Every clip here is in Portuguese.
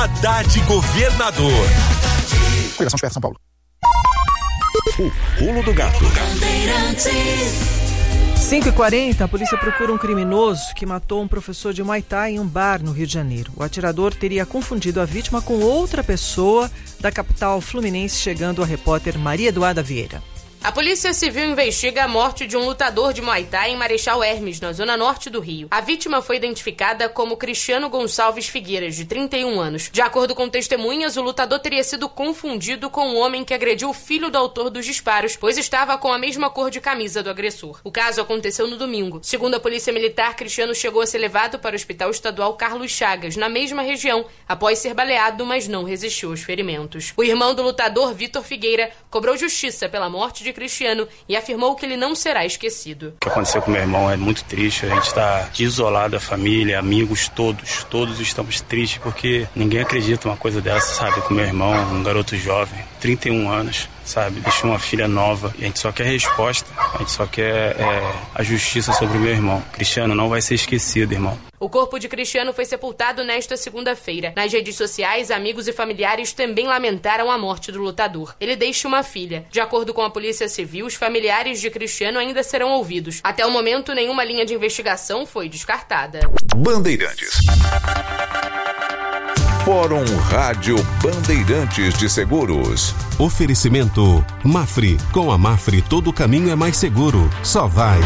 Haddad governador. Operação Esperto São Paulo. O pulo do gato. 5h40, a polícia procura um criminoso que matou um professor de Muay Thai em um bar no Rio de Janeiro. O atirador teria confundido a vítima com outra pessoa da capital fluminense, chegando a repórter Maria Eduarda Vieira. A Polícia Civil investiga a morte de um lutador de Muay Thai em Marechal Hermes, na zona norte do Rio. A vítima foi identificada como Cristiano Gonçalves Figueiras, de 31 anos. De acordo com testemunhas, o lutador teria sido confundido com um homem que agrediu o filho do autor dos disparos, pois estava com a mesma cor de camisa do agressor. O caso aconteceu no domingo. Segundo a Polícia Militar, Cristiano chegou a ser levado para o Hospital Estadual Carlos Chagas, na mesma região, após ser baleado, mas não resistiu aos ferimentos. O irmão do lutador, Vitor Figueira, cobrou justiça pela morte de Cristiano e afirmou que ele não será esquecido. O que aconteceu com meu irmão é muito triste. A gente está desolado, a família, amigos, todos estamos tristes porque ninguém acredita uma coisa dessa, sabe? Com meu irmão, um garoto jovem, 31 anos, sabe? Deixou uma filha nova e a gente só quer resposta, a gente só quer a justiça sobre o meu irmão. Cristiano não vai ser esquecido, irmão. O corpo de Cristiano foi sepultado nesta segunda-feira. Nas redes sociais, amigos e familiares também lamentaram a morte do lutador. Ele deixa uma filha. De acordo com a Polícia Civil, os familiares de Cristiano ainda serão ouvidos. Até o momento, nenhuma linha de investigação foi descartada. Bandeirantes. Fórum Rádio Bandeirantes de Seguros. Oferecimento Mafre. Com a Mafre, todo caminho é mais seguro. Só vai.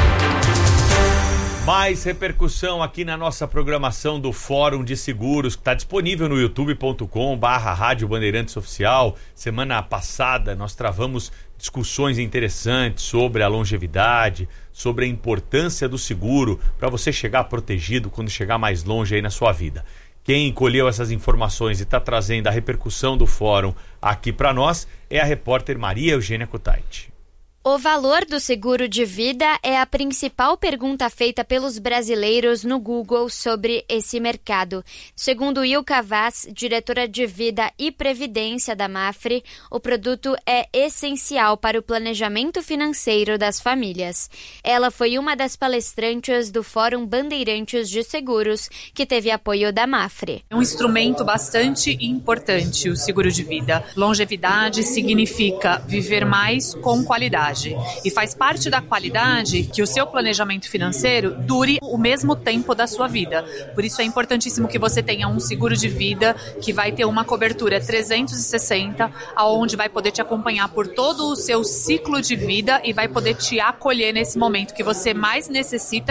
Mais repercussão aqui na nossa programação do Fórum de Seguros, que está disponível no youtube.com/Rádio Bandeirantes Oficial. Semana passada nós travamos discussões interessantes sobre a longevidade, sobre a importância do seguro para você chegar protegido quando chegar mais longe aí na sua vida. Quem colheu essas informações e está trazendo a repercussão do fórum aqui para nós é a repórter Maria Eugênia Kutaiti. O valor do seguro de vida é a principal pergunta feita pelos brasileiros no Google sobre esse mercado. Segundo Ilka Vaz, diretora de Vida e Previdência da Mafre, o produto é essencial para o planejamento financeiro das famílias. Ela foi uma das palestrantes do Fórum Bandeirantes de Seguros, que teve apoio da Mafre. É um instrumento bastante importante, o seguro de vida. Longevidade significa viver mais com qualidade. E faz parte da qualidade que o seu planejamento financeiro dure o mesmo tempo da sua vida. Por isso é importantíssimo que você tenha um seguro de vida que vai ter uma cobertura 360, onde vai poder te acompanhar por todo o seu ciclo de vida e vai poder te acolher nesse momento que você mais necessita